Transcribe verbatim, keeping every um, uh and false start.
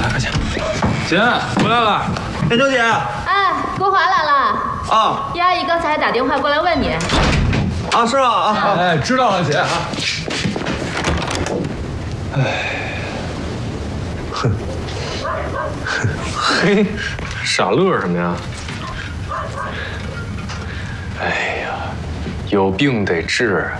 快快去！姐，回来了。 燕秋姐。 哎，国华来了。 啊。 叶阿姨刚才打电话过来问你。 啊，是吗？啊。 哎，知道了，姐啊。哎。哼。嘿，傻乐什么呀？哎呀，有病得治。